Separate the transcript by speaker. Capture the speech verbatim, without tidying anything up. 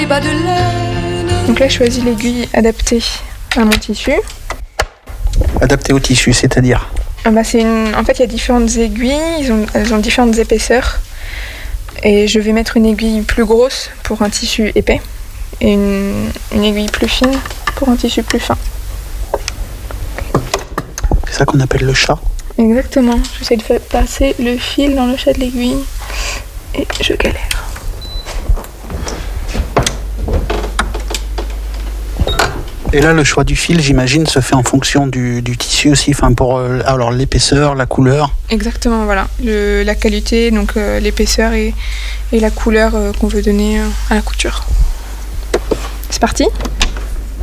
Speaker 1: les bas de laine.
Speaker 2: Donc là, je choisis l'aiguille adaptée à mon tissu.
Speaker 3: Adaptée au tissu, c'est-à-dire
Speaker 2: Ah bah c'est une... En fait, il y a différentes aiguilles, ils ont... elles ont différentes épaisseurs. Et je vais mettre une aiguille plus grosse pour un tissu épais et une, une aiguille plus fine pour un tissu plus fin.
Speaker 3: C'est ça qu'on appelle le chat.
Speaker 2: Exactement. J'essaie de faire passer le fil dans le chat de l'aiguille et je galère.
Speaker 3: Et là, le choix du fil, j'imagine, se fait en fonction du, du tissu aussi, enfin pour euh, alors l'épaisseur, la couleur.
Speaker 2: Exactement, voilà. Le, la qualité, donc euh, l'épaisseur et, et la couleur euh, qu'on veut donner euh, à la couture. C'est parti ?